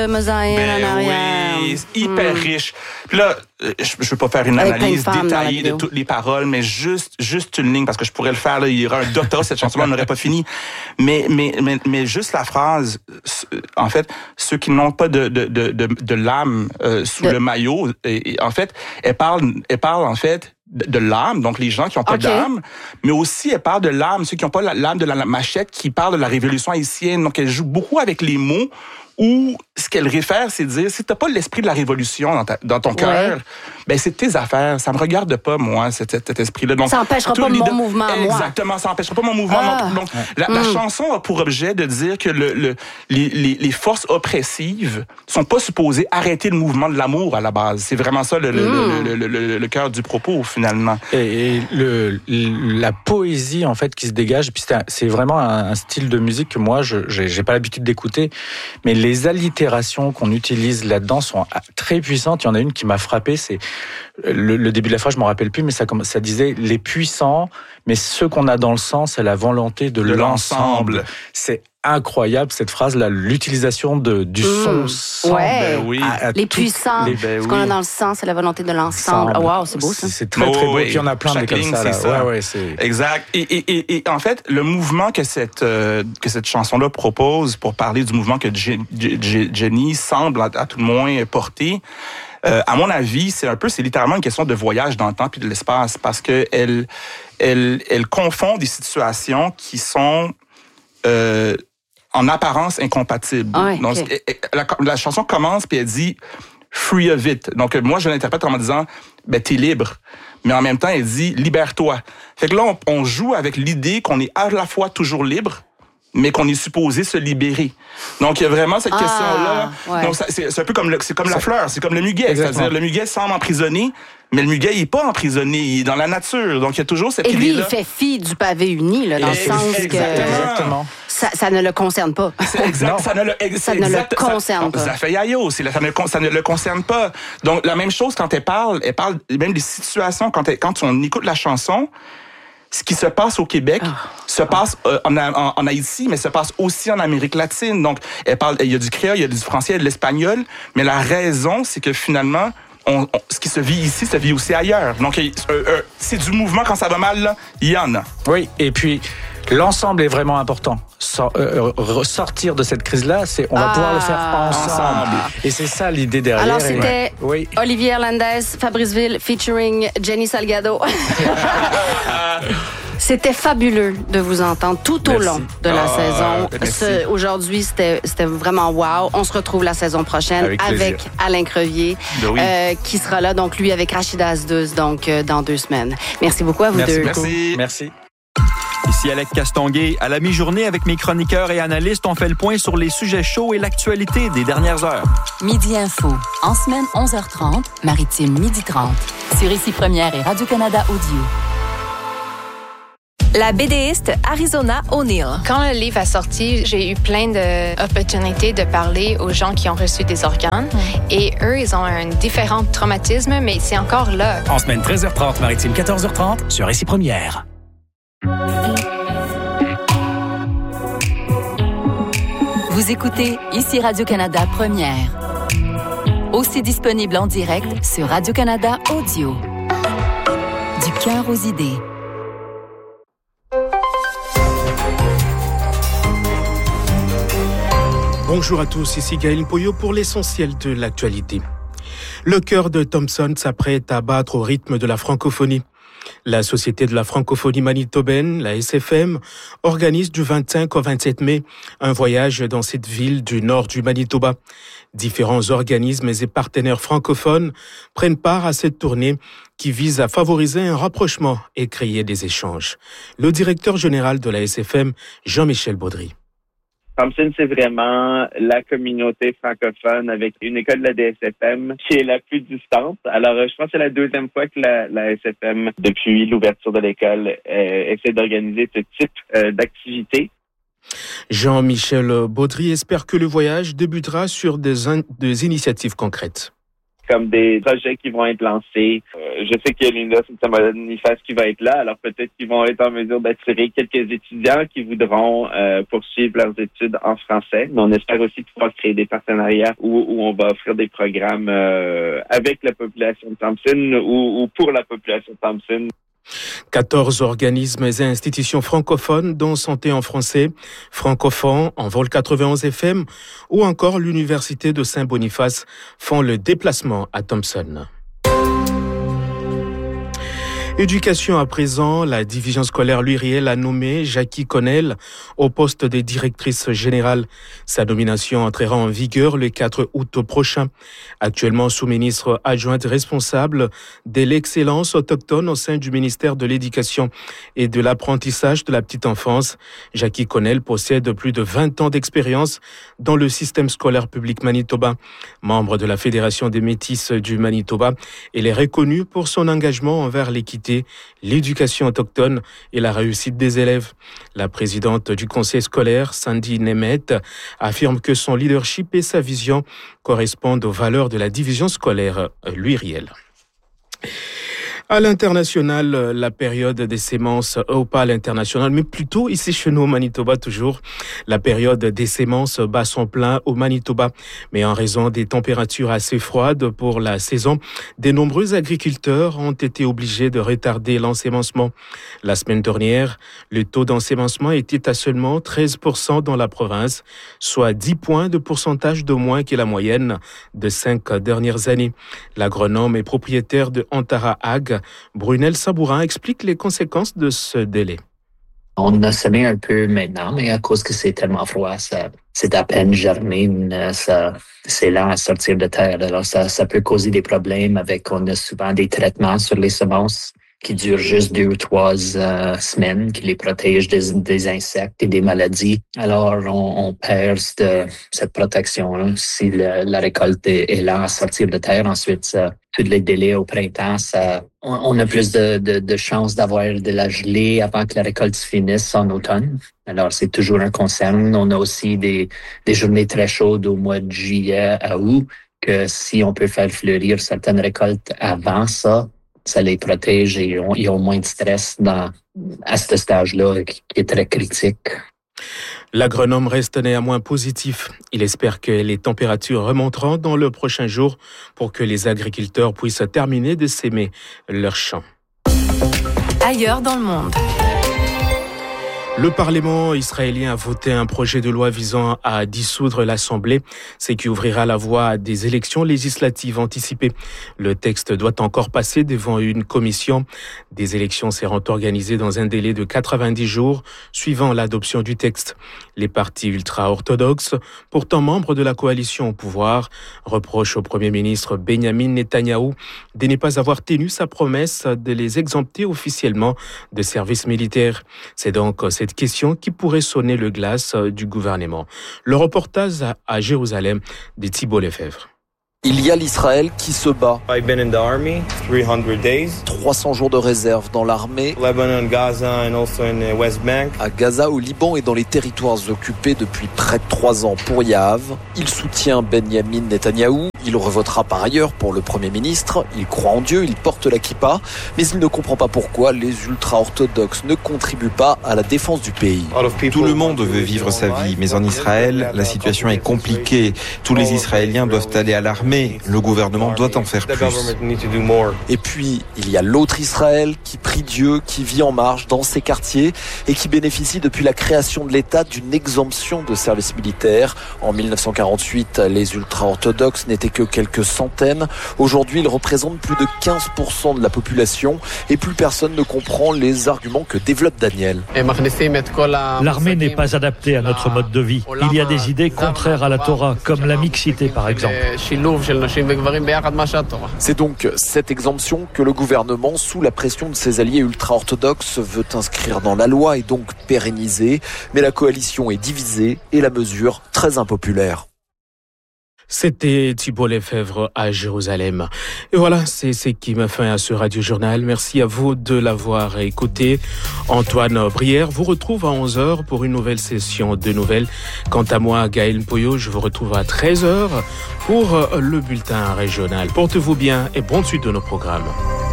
mosaïque en arrière. Oui, hyper riche. Puis là, je veux pas faire une analyse détaillée de toutes les paroles, mais juste une ligne, parce que je pourrais le faire, là, il y aura un doctorat, cette chanson-là, on n'aurait pas fini. Mais juste la phrase, en fait, ceux qui n'ont pas de lame sous le maillot, en fait, elle parle en fait de l'âme, donc les gens qui n'ont pas d'âme, mais aussi elle parle de l'âme, ceux qui n'ont pas l'âme de la machette, qui parle de la révolution haïtienne. Donc elle joue beaucoup avec les mots, où ce qu'elle réfère, c'est de dire, si t'as pas l'esprit de la révolution dans ton cœur, ben c'est tes affaires. Ça me regarde pas, moi, cet esprit-là. Donc, ça empêchera pas mon mouvement, moi. Exactement, ça empêchera pas mon mouvement. Donc, la chanson a pour objet de dire que les forces oppressives sont pas supposées arrêter le mouvement de l'amour à la base. C'est vraiment ça le cœur du propos, finalement. Et la poésie, en fait, qui se dégage, puis c'est vraiment un style de musique que moi, j'ai pas l'habitude d'écouter, mais les allitérations qu'on utilise là-dedans sont très puissantes. Il y en a une qui m'a frappé, c'est le début de la phrase, je m'en rappelle plus, mais ça disait les puissants, mais ce qu'on a dans le sang, c'est la volonté de l'ensemble. C'est incroyable cette phrase-là, l'utilisation du son sang. Ouais. Ben oui. Les puissants, ce qu'on a dans le sang, c'est la volonté de l'ensemble. Oh, wow, c'est beau ça. C'est très très beau. Puis il y en a plein de comme ça. Là. Ouais, c'est... Exact. Et en fait, le mouvement que cette chanson-là propose pour parler du mouvement que Jenny semble à tout le moins porter, à mon avis, c'est littéralement une question de voyage dans le temps puis de l'espace, parce que elle confond des situations qui sont en apparence incompatibles. Donc, la chanson commence puis elle dit free of it. Donc moi je l'interprète en me disant t'es libre, mais en même temps elle dit libère-toi. Fait que là on joue avec l'idée qu'on est à la fois toujours libre, mais qu'on est supposé se libérer. Donc il y a vraiment cette question-là. Ouais. Donc c'est un peu comme la fleur, c'est comme le muguet. Exactement. C'est-à-dire le muguet semble emprisonné, mais le muguet il est pas emprisonné, il est dans la nature. Donc il y a toujours cette idée-là. Et lui il fait fi du pavé uni là, dans le sens Exactement. Ça ne le concerne pas. C'est exact, ça ne le concerne pas. Ça fait yayo, ça ne le concerne pas. Donc la même chose quand elle parle même des situations quand on écoute la chanson. Ce qui se passe au Québec se passe en Haïti, mais se passe aussi en Amérique latine. Donc, il y a du créole, il y a du français, il y a de l'espagnol, mais la raison, c'est que finalement, ce qui se vit ici, se vit aussi ailleurs. Donc, c'est du mouvement quand ça va mal, là, il y en a. Oui, et puis l'ensemble est vraiment important. Sortir de cette crise-là, on va pouvoir le faire ensemble. Et c'est ça l'idée derrière. Alors, c'était Olivier Hernandez, Fabriceville, featuring Jenny Salgado. C'était fabuleux de vous entendre tout au long de la saison. Aujourd'hui, c'était vraiment wow. On se retrouve la saison prochaine avec Alain Crevier, qui sera là, donc lui avec Rachida Asdouz, donc dans 2 semaines. Merci beaucoup à vous deux. Merci. Ici Alec Castonguay. À la mi-journée, avec mes chroniqueurs et analystes, on fait le point sur les sujets chauds et l'actualité des dernières heures. Midi Info. En semaine, 11h30, Maritime, 12h30. Sur Ici Première et Radio-Canada Audio. La BDiste Arizona O'Neill. Quand le livre a sorti, j'ai eu plein d'opportunités de parler aux gens qui ont reçu des organes. Et eux, ils ont un différent traumatisme, mais c'est encore là. En semaine, 13h30, Maritime, 14h30, sur Ici Première. Vous écoutez Ici Radio-Canada Première. Aussi disponible en direct sur Radio-Canada Audio. Du cœur aux idées. Bonjour à tous, ici Gaël Poyo pour l'essentiel de l'actualité. Le chœur de Thompson s'apprête à battre au rythme de la francophonie. La Société de la francophonie manitobaine, la SFM, organise du 25 au 27 mai un voyage dans cette ville du nord du Manitoba. Différents organismes et partenaires francophones prennent part à cette tournée qui vise à favoriser un rapprochement et créer des échanges. Le directeur général de la SFM, Jean-Michel Baudry. Thompson, c'est vraiment la communauté francophone avec une école de la DSFM qui est la plus distante. Alors, je pense que c'est la 2e fois que la SFM, depuis l'ouverture de l'école, essaie d'organiser ce type d'activité. Jean-Michel Baudry espère que le voyage débutera sur des initiatives concrètes. comme des projets qui vont être lancés. Je sais qu'il y a l'Université Saint-Boniface qui va être là, alors peut-être qu'ils vont être en mesure d'attirer quelques étudiants qui voudront poursuivre leurs études en français. Mais on espère aussi pouvoir créer des partenariats où on va offrir des programmes avec la population de Thompson ou pour la population de Thompson. 14 organismes et institutions francophones, dont Santé en français, Francophone, Envol 91 FM ou encore l'Université de Saint-Boniface font le déplacement à Thompson. Éducation à présent, la division scolaire Louis Riel a nommé Jackie Connell au poste de directrice générale. Sa nomination entrera en vigueur le 4 août prochain. Actuellement sous-ministre adjointe responsable de l'excellence autochtone au sein du ministère de l'Éducation et de l'apprentissage de la petite enfance, Jackie Connell possède plus de 20 ans d'expérience dans le système scolaire public manitobain. Membre de la Fédération des Métis du Manitoba, elle est reconnue pour son engagement envers l'équité, l'éducation autochtone et la réussite des élèves. La présidente du conseil scolaire, Sandy Nemeth, affirme que son leadership et sa vision correspondent aux valeurs de la division scolaire Louis Riel. À l'international, la période des semences, pas à l'international, mais plutôt ici chez nous au Manitoba toujours, la période des semences bat son plein au Manitoba. Mais en raison des températures assez froides pour la saison, de nombreux agriculteurs ont été obligés de retarder l'ensemencement. La semaine dernière, le taux d'ensemencement était à seulement 13% dans la province, soit 10 points de pourcentage de moins que la moyenne de 5 dernières années. L'agronome et propriétaire de Antara Ag, Brunel Sabourin, explique les conséquences de ce délai. On a semé un peu maintenant, mais à cause que c'est tellement froid, c'est à peine germé, c'est lent à sortir de terre. Alors ça peut causer des problèmes on a souvent des traitements sur les semences qui durent juste 2 ou 3 semaines, qui les protègent des insectes et des maladies. Alors, on perd cette protection-là. Si la récolte est lente à sortir de terre, ensuite, tous les délais au printemps, on a plus de chances d'avoir de la gelée avant que la récolte finisse en automne. Alors, c'est toujours un concern. On a aussi des journées très chaudes au mois de juillet à août, que si on peut faire fleurir certaines récoltes avant ça les protège et ils ont moins de stress à ce stage-là qui est très critique. L'agronome reste néanmoins positif. Il espère que les températures remonteront dans le prochain jour pour que les agriculteurs puissent terminer de s'aimer leurs champs. Ailleurs dans le monde. Le Parlement israélien a voté un projet de loi visant à dissoudre l'Assemblée, ce qui ouvrira la voie à des élections législatives anticipées. Le texte doit encore passer devant une commission. Des élections seront organisées dans un délai de 90 jours suivant l'adoption du texte. Les partis ultra-orthodoxes, pourtant membres de la coalition au pouvoir, reprochent au Premier ministre Benjamin Netanyahou de ne pas avoir tenu sa promesse de les exempter officiellement de service militaire. C'est donc cette question qui pourrait sonner le glace du gouvernement. Le reportage à Jérusalem de Thibault Lefebvre. Il y a l'Israël qui se bat. 300 jours de réserve dans l'armée. À Gaza, au Liban et dans les territoires occupés depuis près de 3 ans pour Yahav. Il soutient Benjamin Netanyahou. Il revotera par ailleurs pour le Premier ministre. Il croit en Dieu, il porte la kippa. Mais il ne comprend pas pourquoi les ultra-orthodoxes ne contribuent pas à la défense du pays. Tout le monde veut vivre sa vie, mais en Israël, la situation est compliquée. Tous les Israéliens doivent aller à l'armée. Le gouvernement doit en faire plus. Et puis, il y a l'autre Israël qui prie Dieu, qui vit en marge dans ses quartiers et qui bénéficie depuis la création de l'État d'une exemption de service militaire. En 1948, les ultra-orthodoxes n'étaient que quelques centaines. Aujourd'hui, ils représentent plus de 15% de la population et plus personne ne comprend les arguments que développe Daniel. L'armée n'est pas adaptée à notre mode de vie. Il y a des idées contraires à la Torah, comme la mixité par exemple. C'est donc cette exemption que le gouvernement, sous la pression de ses alliés ultra-orthodoxes, veut inscrire dans la loi et donc pérenniser. Mais la coalition est divisée et la mesure très impopulaire. C'était Thibault Lefebvre à Jérusalem. Et voilà, c'est ce qui m'a fait à ce Radio Journal. Merci à vous de l'avoir écouté. Antoine Brière vous retrouve à 11h pour une nouvelle session de nouvelles. Quant à moi, Gaël Mpoyo, je vous retrouve à 13h pour le bulletin régional. Portez-vous bien et bonne suite de nos programmes.